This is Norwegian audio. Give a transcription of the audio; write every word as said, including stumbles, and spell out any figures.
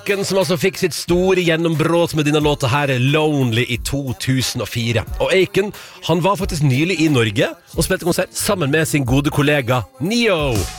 Aiken, som altså fikk sitt store gjennombråt med denne låta her, Lonely, i to tusen og fire. Og Aiken, han var faktisk nylig i Norge og spilte konsert sammen med sin gode kollega Neo.